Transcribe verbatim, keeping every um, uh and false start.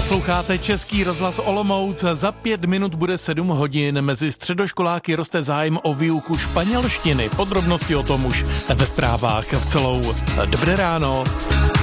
Posloucháte Český rozhlas Olomouc. Za pět minut bude sedm hodin. Mezi středoškoláky roste zájem o výuku španělštiny. Podrobnosti o tom už ve zprávách v celou. Dobré ráno.